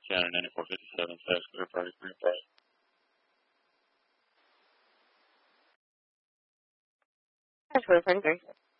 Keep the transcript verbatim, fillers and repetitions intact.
County ninety-four fifty-seven, South Clear Party, Green Party. That's really pretty.